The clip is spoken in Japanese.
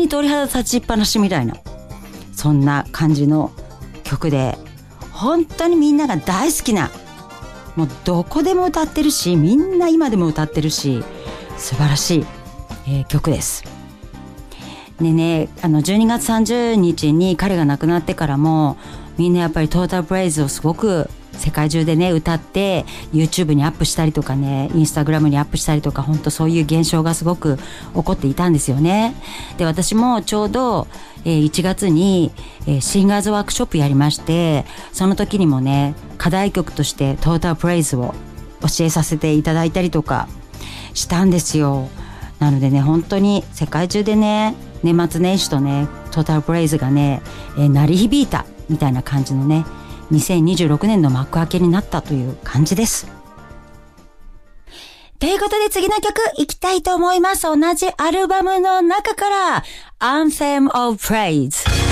に鳥肌立ちっぱなしみたいな、そんな感じの曲で、本当にみんなが大好きな、もうどこでも歌ってるし、みんな今でも歌ってるし、素晴らしい、曲です。でね、12月30日に彼が亡くなってからも、みんなやっぱりトータルプレイズをすごく世界中でね歌って、 YouTube にアップしたりとかね、Instagram にアップしたりとか、本当そういう現象がすごく起こっていたんですよね。で、私もちょうど1月にシンガーズワークショップやりまして、その時にもね課題曲としてトータルプレイズを教えさせていただいたりとかしたんですよ。なのでね、本当に世界中でね、年末年始とねトータルプレイズがね、鳴り響いたみたいな感じのね、2026年の幕開けになったという感じです。ということで次の曲いきたいと思います。同じアルバムの中から Anthem of Praise。